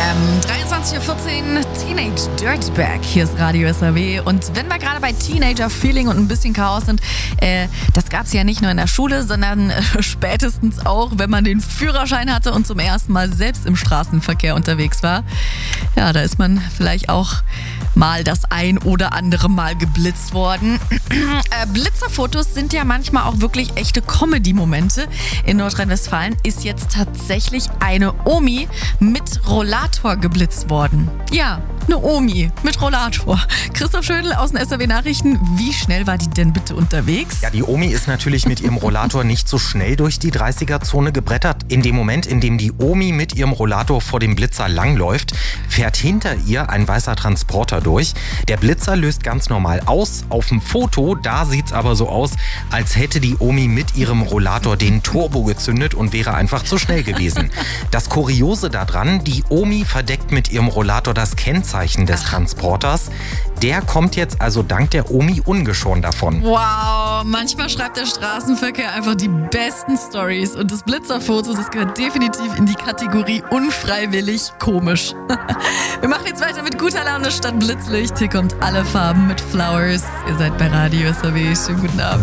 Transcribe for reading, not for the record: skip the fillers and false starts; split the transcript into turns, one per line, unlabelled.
23:14 Uhr, Teenage Dirtbag. Hier ist Radio SAW. Und wenn wir gerade bei Teenager-Feeling und ein bisschen Chaos sind, das gab es ja nicht nur in der Schule, sondern spätestens auch, wenn man den Führerschein hatte und zum ersten Mal selbst im Straßenverkehr unterwegs war. Ja, da ist man vielleicht auch mal das ein oder andere Mal geblitzt worden. Blitzerfotos sind ja manchmal auch wirklich echte Comedy-Momente. In Nordrhein-Westfalen ist jetzt tatsächlich eine Omi mit Rollator geblitzt worden. Ja, eine Omi mit Rollator. Christoph Schödel aus den SAW-Nachrichten. Wie schnell war die denn bitte unterwegs?
Ja, die Omi ist natürlich mit ihrem Rollator nicht so schnell durch die 30er-Zone gebrettert. In dem Moment, in dem die Omi mit ihrem Rollator vor dem Blitzer langläuft, fährt hinter ihr ein weißer Transporter durch. Der Blitzer löst ganz normal aus. Auf dem Foto, da sieht's aber so aus, als hätte die Omi mit ihrem Rollator den Turbo gezündet und wäre einfach zu schnell gewesen. Das Kuriose daran, die Omi verdeckt mit ihrem Rollator das Kennzeichen des Transporters. Der kommt jetzt also dank der Omi ungeschoren davon.
Wow, manchmal schreibt der Straßenverkehr einfach die besten Stories. Und das Blitzerfoto, das gehört definitiv in die Kategorie unfreiwillig komisch. Wir machen jetzt weiter mit guter Laune statt Blitzlicht. Hier kommt Alle Farben mit Flowers. Ihr seid bei Radio SAW. Schönen guten Abend.